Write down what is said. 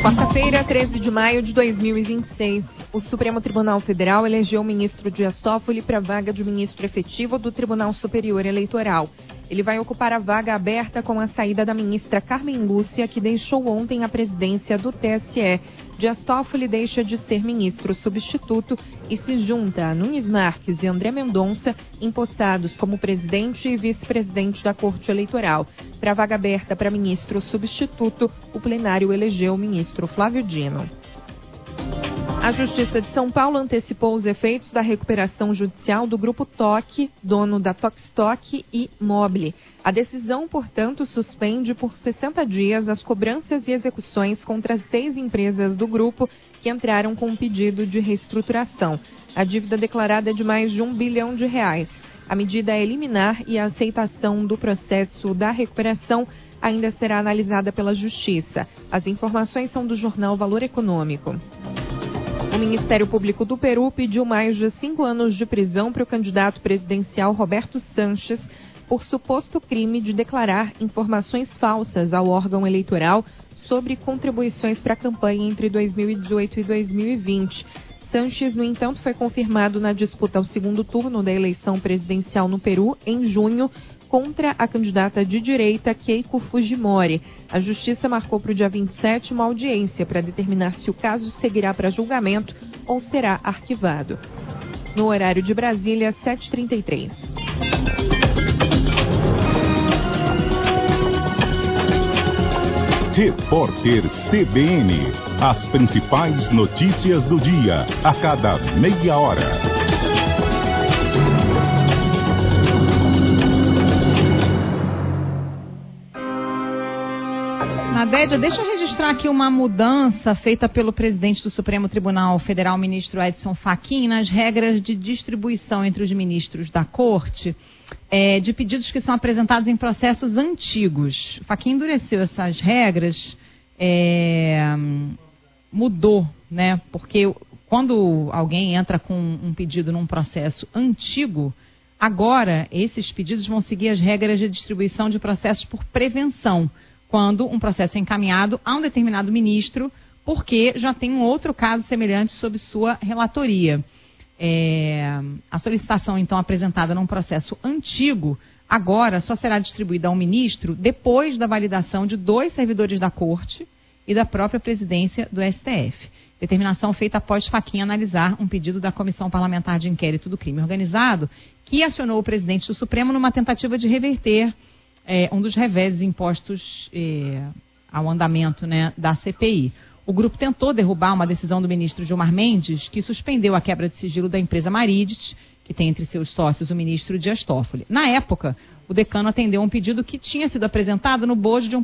Quarta-feira, 13 de maio de 2026, o Supremo Tribunal Federal elegeu o ministro Dias Toffoli para a vaga de ministro efetivo do Tribunal Superior Eleitoral. Ele vai ocupar a vaga aberta com a saída da ministra Carmen Lúcia, que deixou ontem a presidência do TSE. Dias Toffoli deixa de ser ministro substituto e se junta a Nunes Marques e André Mendonça, empossados como presidente e vice-presidente da Corte Eleitoral. Para a vaga aberta para ministro substituto, o plenário elegeu o ministro Flávio Dino. A Justiça de São Paulo antecipou os efeitos da recuperação judicial do Grupo TOC, dono da Tokstok e Mobile. A decisão, portanto, suspende por 60 dias as cobranças e execuções contra 6 empresas do grupo que entraram com um pedido de reestruturação. A dívida declarada é de mais de R$1 bilhão. A medida é liminar e a aceitação do processo da recuperação ainda será analisada pela Justiça. As informações são do jornal Valor Econômico. O Ministério Público do Peru pediu mais de 5 anos de prisão para o candidato presidencial Roberto Sanches por suposto crime de declarar informações falsas ao órgão eleitoral sobre contribuições para a campanha entre 2018 e 2020. Sanches, no entanto, foi confirmado na disputa ao segundo turno da eleição presidencial no Peru, em junho, contra a candidata de direita Keiko Fujimori. A Justiça marcou para o dia 27 uma audiência para determinar se o caso seguirá para julgamento ou será arquivado. No horário de Brasília, 7h33. Repórter CBN. As principais notícias do dia, a cada meia hora. Nadédia, deixa eu registrar aqui uma mudança feita pelo presidente do Supremo Tribunal Federal, ministro Edson Fachin, nas regras de distribuição entre os ministros da Corte de pedidos que são apresentados em processos antigos. Fachin endureceu essas regras, mudou, né? Porque quando alguém entra com um pedido num processo antigo, agora esses pedidos vão seguir as regras de distribuição de processos por prevenção, quando um processo é encaminhado a um determinado ministro, porque já tem um outro caso semelhante sob sua relatoria. A solicitação, então, apresentada num processo antigo, agora só será distribuída ao ministro depois da validação de 2 servidores da Corte e da própria presidência do STF. Determinação feita após Fachin analisar um pedido da Comissão Parlamentar de Inquérito do Crime Organizado, que acionou o presidente do Supremo numa tentativa de reverter um dos reveses impostos ao andamento, né, da CPI. O grupo tentou derrubar uma decisão do ministro Gilmar Mendes, que suspendeu a quebra de sigilo da empresa Maridit, que tem entre seus sócios o ministro Dias Toffoli. Na época, o decano atendeu um pedido que tinha sido apresentado no bojo de um